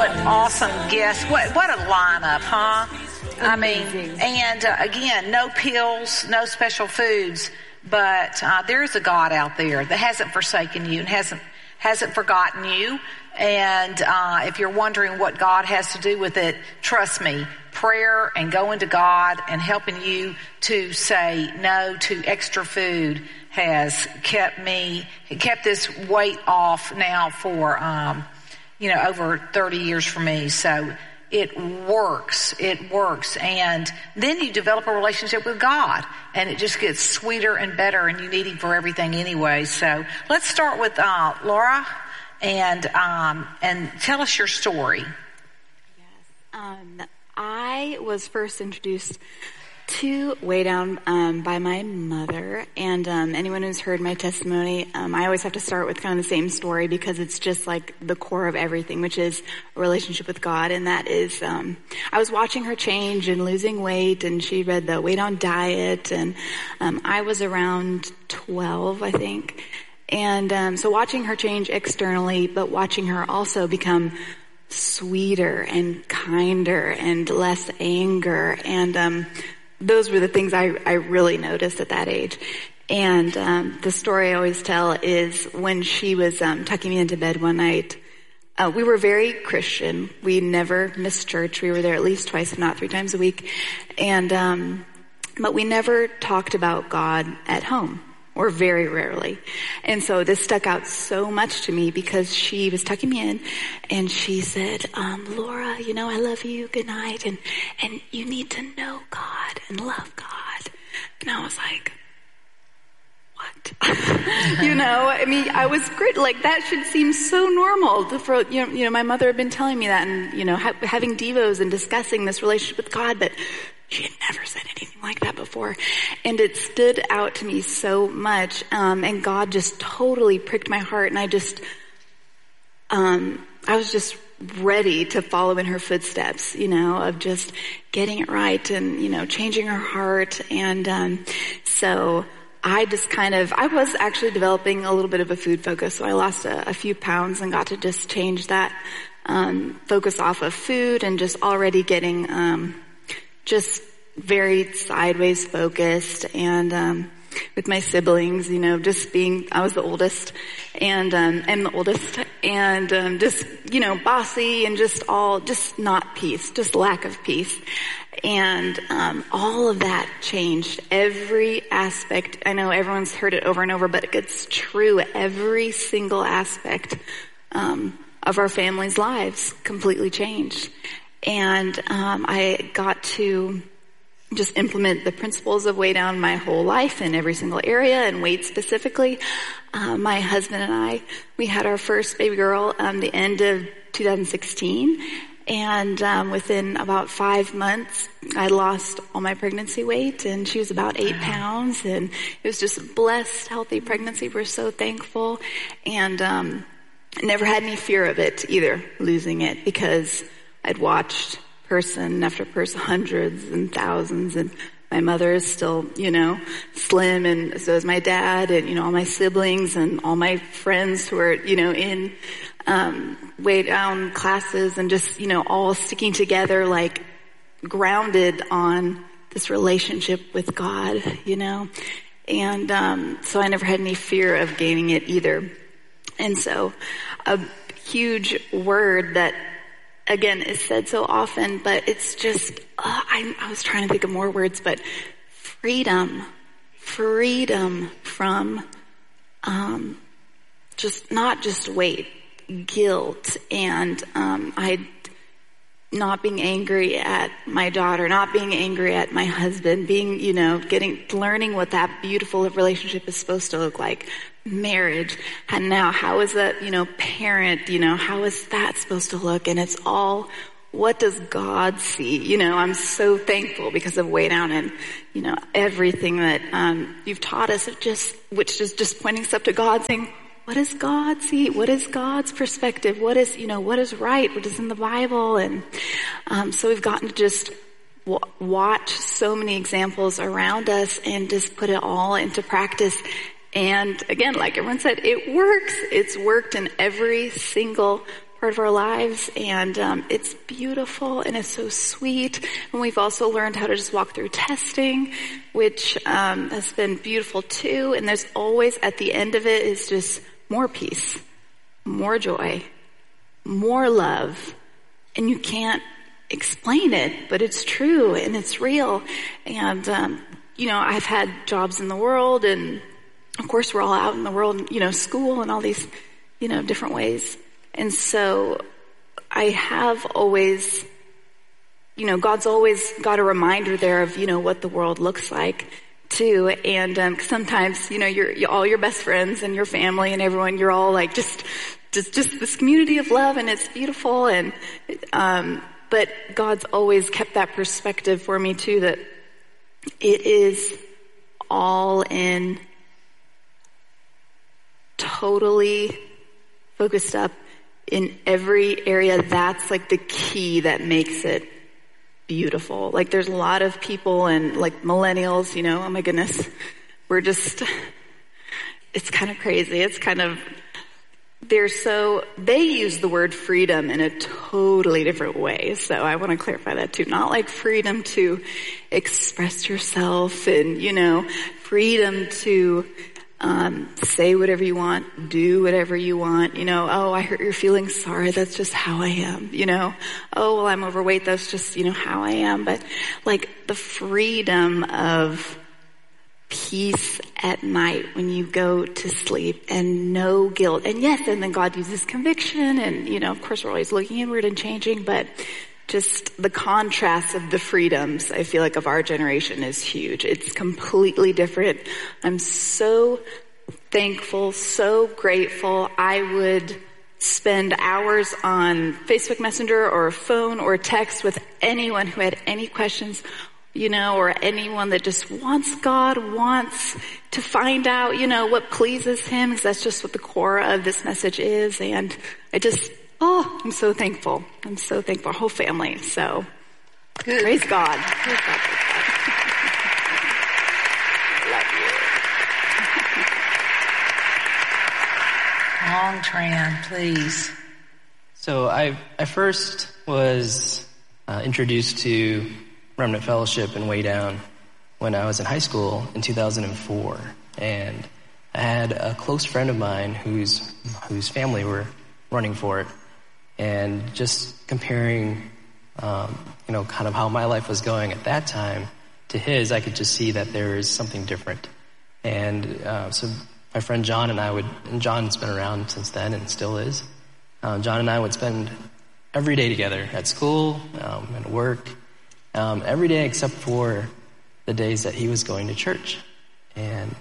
What awesome guests. What a lineup, huh? Amazing. I mean, and again, no pills, no special foods, but there is a God out there that hasn't forsaken you and hasn't forgotten you. And if you're wondering what God has to do with it, trust me, prayer and going to God and helping you to say no to extra food has kept this weight off now for, over 30 years for me. So it works. And then you develop a relationship with God and it just gets sweeter and better, and you need Him for everything anyway. So let's start with Laura. And tell us your story. Yes. I was first introduced to Way Down by my mother, and anyone who's heard my testimony, I always have to start with kind of the same story because it's just like the core of everything, which is a relationship with God. And that is, I was watching her change and losing weight, and she read the Way Down diet, and I was around 12, I think. And so watching her change externally, but watching her also become sweeter and kinder and less anger. And those were the things I really noticed at that age. And the story I always tell is when she was tucking me into bed one night, we were very Christian. We never missed church. We were there at least twice, if not 3 times a week. And but we never talked about God at home, or very rarely. And so this stuck out so much to me because she was tucking me in and she said, Laura, I love you. Good night. And you need to know God and love God. And I was like, what? I was great. Like, that should seem so normal for, my mother had been telling me that, and, having devos and discussing this relationship with God, but she had never said anything like that before. And it stood out to me so much. And God just totally pricked my heart. And I was just ready to follow in her footsteps, of just getting it right and, changing her heart. And, so I was actually developing a little bit of a food focus. So I lost a few pounds and got to just change that, focus off of food, and just already getting, just very sideways focused, and with my siblings, I was the oldest, and I'm the oldest, and just bossy, and just not peace, just lack of peace. And all of that changed every aspect. I know everyone's heard it over and over, but it's true. Every single aspect of our family's lives completely changed. And I got to just implement the principles of Way Down my whole life in every single area, and weight specifically. My husband and I, we had our first baby girl the end of 2016. And within about 5 months, I lost all my pregnancy weight, and she was about 8 pounds. And it was just a blessed, healthy pregnancy. We're so thankful. And I never had any fear of it either, losing it, because I'd watched person after person, hundreds and thousands, and my mother is still, slim, and so is my dad, and, all my siblings and all my friends who are, in Way Down classes, and just, all sticking together, like grounded on this relationship with God, and so I never had any fear of gaining it either. And so a huge word that, again, is said so often, but it's just, I was trying to think of more words, but freedom from, not just weight, guilt, and, not being angry at my daughter, not being angry at my husband, being, learning what that beautiful relationship is supposed to look like, marriage, and now how is that, parent, how is that supposed to look? And it's all, what does God see? I'm so thankful because of Way Down and, everything that, you've taught us, which is just pointing stuff to God, saying, what does God see? What is God's perspective? What is, what is right? What is in the Bible? And, so we've gotten to just watch so many examples around us and just put it all into practice. And again, like everyone said, it works. It's worked in every single part of our lives, and it's beautiful and it's so sweet. And we've also learned how to just walk through testing, which has been beautiful too. And there's always, at the end of it, is just more peace, more joy, more love. And you can't explain it, but it's true and it's real. And I've had jobs in the world, and of course we're all out in the world, school and all these, different ways. And so I have always, God's always got a reminder there of, what the world looks like too. And sometimes, all your best friends and your family and everyone, you're all like just this community of love, and it's beautiful. And but God's always kept that perspective for me too, that it is all in, totally focused up in every area. That's like the key that makes it beautiful. Like there's a lot of people, and like millennials, oh my goodness, it's kind of crazy. It's kind of, they use the word freedom in a totally different way. So I want to clarify that too. Not like freedom to express yourself and, freedom to say whatever you want, do whatever you want, oh, I hurt your feelings, sorry, that's just how I am, oh, well, I'm overweight, that's just, how I am. But like the freedom of peace at night when you go to sleep, and no guilt. And yes, and then God uses conviction, and, of course we're always looking inward and changing, but just the contrast of the freedoms, I feel like, of our generation is huge. It's completely different. I'm so thankful, so grateful. I would spend hours on Facebook Messenger or phone or text with anyone who had any questions, or anyone that just wants to find out, what pleases him, because that's just what the core of this message is. And I'm so thankful. I'm so thankful. Our whole family. So, good. Praise God. Praise God. Love you. Long Tran, please. So I first was introduced to Remnant Fellowship and Way Down when I was in high school in 2004. And I had a close friend of mine whose family were running for it. And just comparing, kind of how my life was going at that time to his, I could just see that there is something different. And so my friend John and John's been around since then and still is. John and I would spend every day together at school and work, every day except for the days that he was going to church. And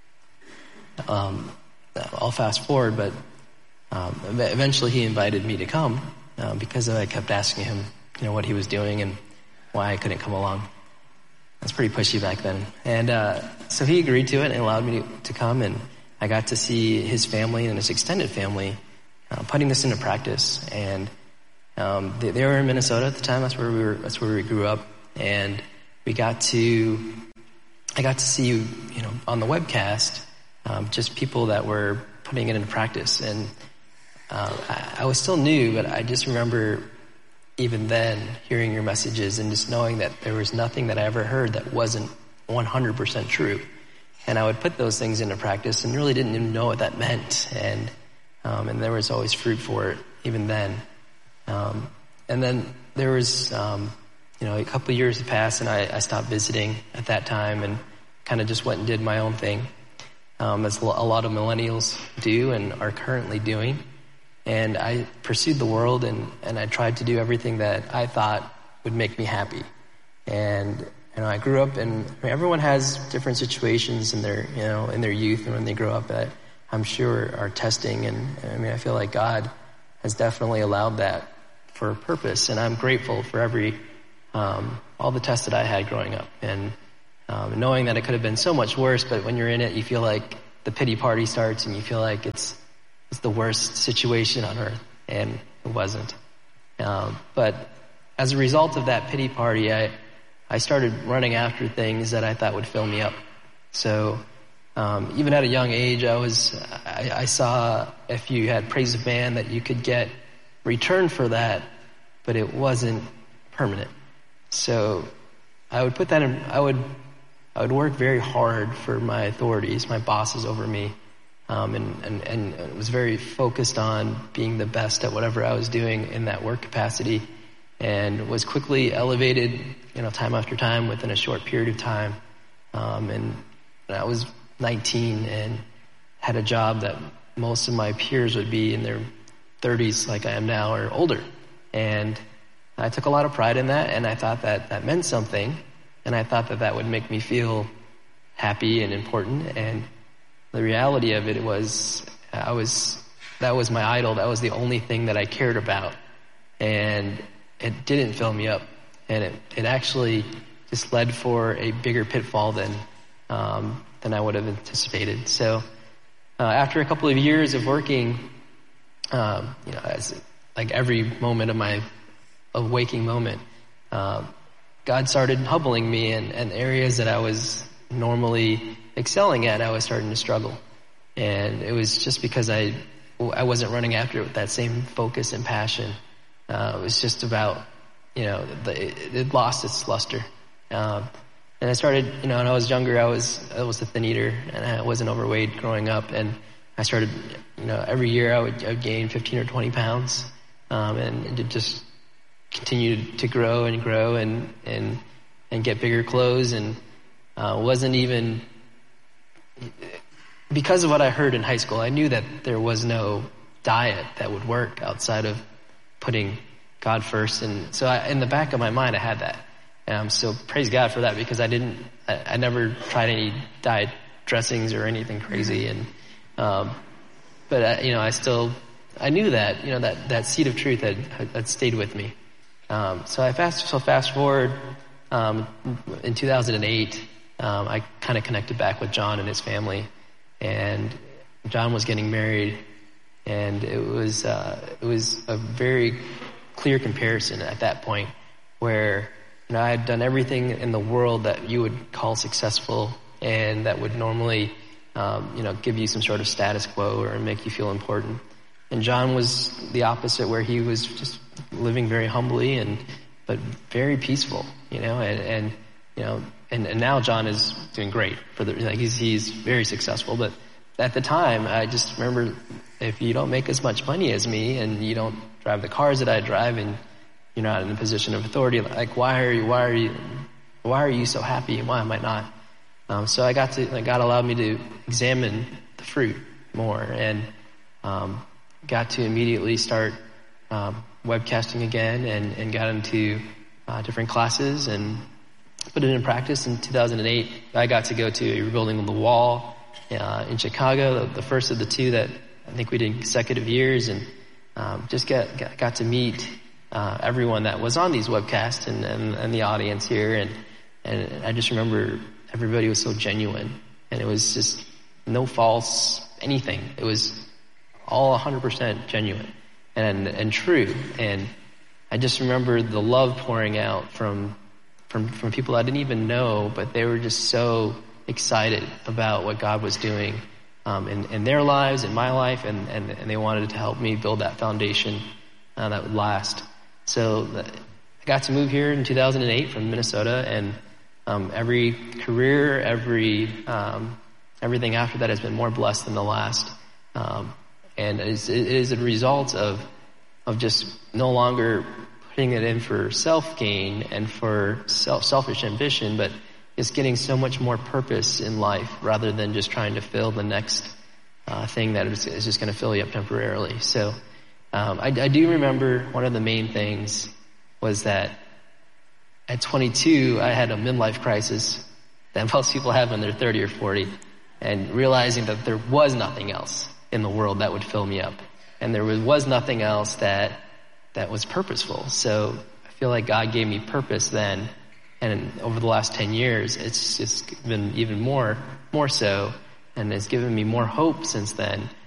I'll fast forward, but eventually he invited me to come because I kept asking him, what he was doing and why I couldn't come along. I was pretty pushy back then. And so he agreed to it and allowed me to come, and I got to see his family and his extended family putting this into practice. And they were in Minnesota at the time. That's where we grew up. And I got to see, on the webcast, just people that were putting it into practice. And I was still new, but I just remember even then hearing your messages and just knowing that there was nothing that I ever heard that wasn't 100% true. And I would put those things into practice and really didn't even know what that meant. And there was always fruit for it even then. And then there was, a couple of years had passed, and I stopped visiting at that time and kind of just went and did my own thing, as a lot of millennials do and are currently doing. And I pursued the world, and I tried to do everything that I thought would make me happy. And I grew up, and everyone has different situations in their youth and when they grow up that I'm sure are testing. And I feel like God has definitely allowed that for a purpose. And I'm grateful for all the tests that I had growing up, and knowing that it could have been so much worse. But when you're in it, you feel like the pity party starts, and you feel like it's the worst situation on earth, and it wasn't. But as a result of that pity party, I started running after things that I thought would fill me up. So even at a young age, I saw if you had praise of man that you could get return for that, but it wasn't permanent. So I would put that in, I would work very hard for my authorities, my bosses over me, and was very focused on being the best at whatever I was doing in that work capacity, and was quickly elevated, time after time within a short period of time. And I was 19 and had a job that most of my peers would be in their 30s like I am now or older. And I took a lot of pride in that, and I thought that meant something, and I thought that would make me feel happy and important. And the reality of it was that was my idol. That was the only thing that I cared about. And it didn't fill me up. And it actually just led for a bigger pitfall than I would have anticipated. So after a couple of years of working, as like every moment of my waking moment, God started humbling me, and areas that I was normally excelling at, I was starting to struggle. And it was just because I wasn't running after it with that same focus and passion. It was just about, it lost its luster. And I started, when I was younger, I was a thin eater, and I wasn't overweight growing up. And I started, every year I would gain 15 or 20 pounds. And it just continued to grow and grow and get bigger clothes, and wasn't even, because of what I heard in high school, I knew that there was no diet that would work outside of putting God first. And so in the back of my mind, I had that. So praise God for that, because I never tried any diet dressings or anything crazy. And, but I knew that, that seed of truth had stayed with me. So fast forward, in 2008, I kind of connected back with John and his family, and John was getting married, and it was a very clear comparison at that point where, I had done everything in the world that you would call successful and that would normally, give you some sort of status quo or make you feel important. And John was the opposite, where he was just living very humbly but very peaceful, and now John is doing great he's very successful. But at the time, I just remember, if you don't make as much money as me and you don't drive the cars that I drive, and you're not in a position of authority, like why are you so happy, and why am I not? So God allowed me to examine the fruit more, and got to immediately start webcasting again, and got into different classes and put it in practice. In 2008, I got to go to a Rebuilding of the Wall in Chicago, the first of the two that I think we did consecutive years, and just got to meet everyone that was on these webcasts and the audience here, and I just remember everybody was so genuine, and it was just no false anything. It was all 100% genuine and true. And I just remember the love pouring out from people I didn't even know, but they were just so excited about what God was doing in their lives, in my life, and they wanted to help me build that foundation that would last. So I got to move here in 2008 from Minnesota, and every career, everything after that has been more blessed than the last. And it is a result of just no longer putting it in for self-gain and for selfish ambition, but just getting so much more purpose in life rather than just trying to fill the next thing that is just going to fill you up temporarily. So I do remember one of the main things was that at 22, I had a midlife crisis that most people have when they're 30 or 40, and realizing that there was nothing else in the world that would fill me up. And there was nothing else that was purposeful. So I feel like God gave me purpose then. And over the last 10 years, it's been even more so. And it's given me more hope since then.